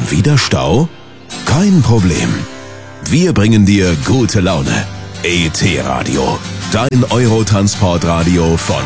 Wieder Stau? Kein Problem. Wir bringen dir gute Laune. ET Radio, dein Eurotransportradio von